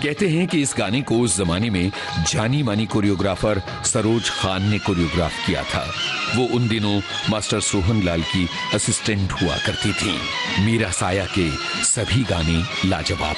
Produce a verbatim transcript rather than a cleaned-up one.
कहते हैं कि इस गाने को उस जमाने में जानी मानी कोरियोग्राफर सरोज खान ने कोरियोग्राफ किया था। वो उन दिनों मास्टर सोहन लाल की असिस्टेंट हुआ करती थी। मीरा साया के सभी गाने लाजवाब